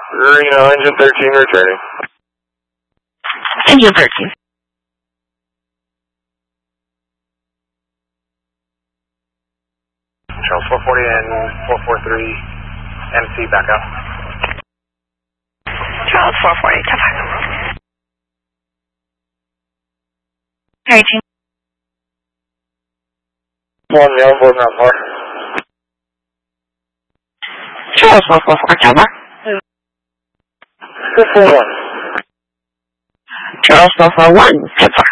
Reno, engine 13 returning. Engine 13. Charles 440 and 443, MC back up. Charles 440, come back. Raging. 1, the onboard ground floor. Charles 444, come back. 441. Charles 441, come back.